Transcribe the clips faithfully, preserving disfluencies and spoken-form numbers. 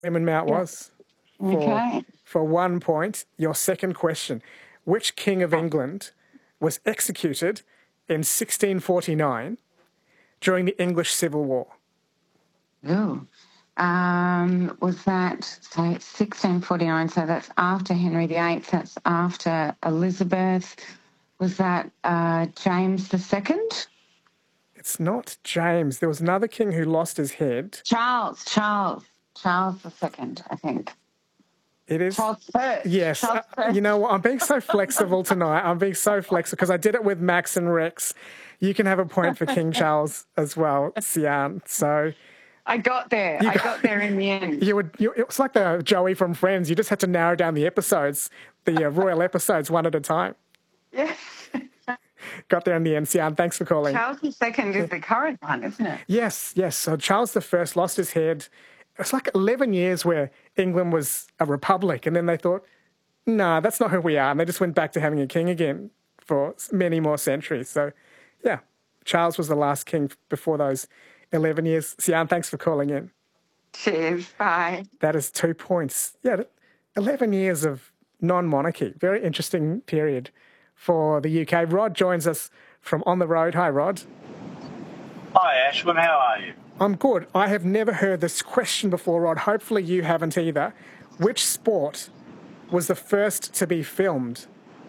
Raymond Mount Yeah. was. For, Okay. for one point, your second question. Which king of England was executed in sixteen forty-nine during the English Civil War? Ooh. Um, was that, so sixteen forty-nine, so that's after Henry the Eighth, that's after Elizabeth. Was that uh, James the Second? It's not James. There was another king who lost his head. Charles, Charles, Charles the Second, I think. It is. Charles First. Yes. Charles Uh, First. you know what? I'm being so flexible tonight. I'm being so flexible because I did it with Max and Rex. You can have a point for King Charles as well, Sian. So I got there. You I got- got there in the end. you would. You, it was like the Joey from Friends. You just had to narrow down the episodes, the uh, royal episodes, one at a time. Yes. Got there in the end, Sian. Thanks for calling. Charles the Second is the current one, isn't it? Yes, yes. So Charles the First lost his head. It's like eleven years where England was a republic, and then they thought, nah, that's not who we are. And they just went back to having a king again for many more centuries. So, yeah, Charles was the last king before those eleven years. Sian, thanks for calling in. Cheers. Bye. That is two points. Yeah, eleven years of non-monarchy. Very interesting period for the U K. Rod joins us from On the Road. Hi, Rod. Hi, Ashwin. How are you? I'm good. I have never heard this question before, Rod. Hopefully you haven't either. Which sport was the first to be filmed?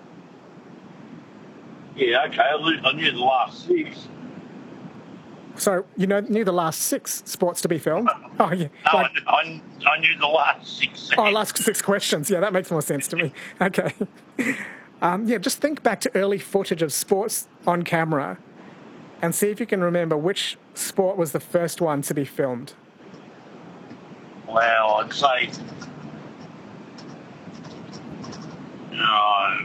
Yeah, okay. I knew- I knew the last six. So, you know, knew the last six sports to be filmed? Oh, yeah. No, Like, I, I, I knew the last six. oh, last six questions. Yeah, that makes more sense to me. Okay. Um, yeah, just think back to early footage of sports on camera and see if you can remember which sport was the first one to be filmed. Well, I'd say. No.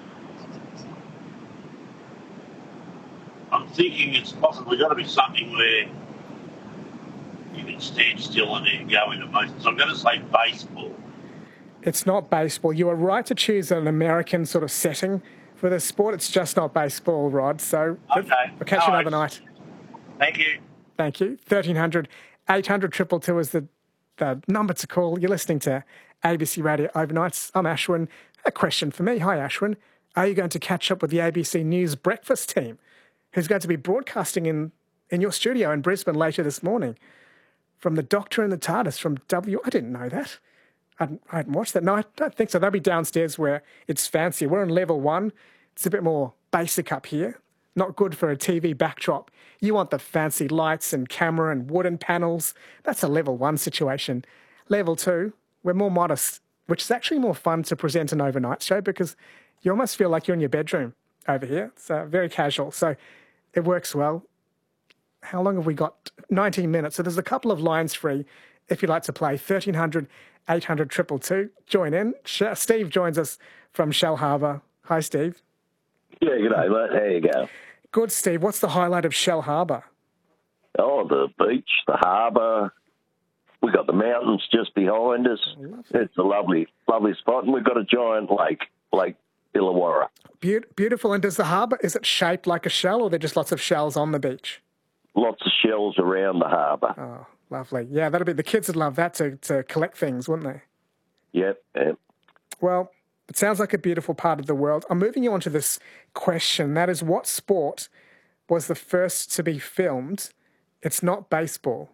I'm thinking it's possibly got to be something where you can stand still and then go into motion. So I'm going to say baseball. It's not baseball. You are right to choose an American sort of setting for this sport. It's just not baseball, Rod. So Okay. we'll catch you No, another it's- night. Thank you. Thank you. thirteen hundred, eight hundred, two two two is the, the number to call. You're listening to A B C Radio Overnights. I'm Ashwin. A question for me. Hi, Ashwin. Are you going to catch up with the A B C News breakfast team, who's going to be broadcasting in, in your studio in Brisbane later this morning? From the Doctor and the TARDIS from W... I didn't know that. I hadn't, I hadn't watched that. No, I don't think so. They'll be downstairs where it's fancy. We're on level one. It's a bit more basic up here. Not good for a T V backdrop. You want the fancy lights and camera and wooden panels. That's a level one situation. Level two, we're more modest, which is actually more fun to present an overnight show because you almost feel like you're in your bedroom over here. It's uh, very casual. So it works well. How long have we got? nineteen minutes. So there's a couple of lines free if you'd like to play. thirteen hundred, eight hundred, two two two. Join in. Steve joins us from Shellharbour. Hi, Steve. Yeah, g'day, mate. There you go. Good, Steve. What's the highlight of Shellharbour? Oh, the beach, the harbour. We've got the mountains just behind us. It's a lovely, lovely spot. And we've got a giant lake, Lake Illawarra. Be- beautiful. And does the harbour, is it shaped like a shell or are there just lots of shells on the beach? Lots of shells around the harbour. Oh, lovely. Yeah, that'd be, the kids would love that to, to collect things, wouldn't they? Yep, yep. Well, it sounds like a beautiful part of the world. I'm moving you on to this question. That is, what sport was the first to be filmed? It's not baseball.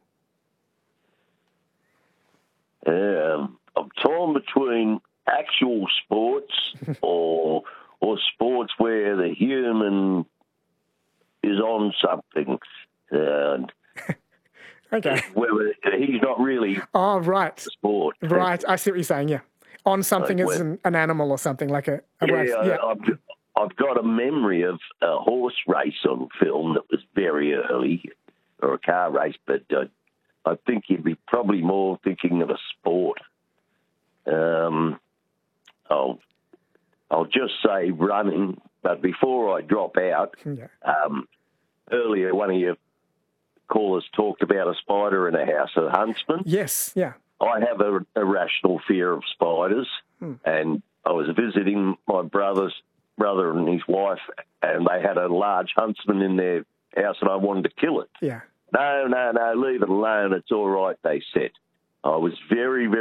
Um, I'm torn between actual sports or or sports where the human is on something. And Okay. whether he's not really Oh, right. sport. Right. I see what you're saying, yeah. On something Like as when- an, an animal or something like a, a Yeah, race. I, I've, I've got a memory of a horse race on film that was very early, or a car race, but uh, I think you'd be probably more thinking of a sport. Um, I'll, I'll just say running, but before I drop out, Yeah. um, earlier one of your callers talked about a spider in a house, a huntsman. Yes, yeah. I have a irrational fear of spiders, Hmm. and I was visiting my brother's brother and his wife, and they had a large huntsman in their house, and I wanted to kill it. Yeah. No, no, no, leave it alone. It's all right, they said. I was very, very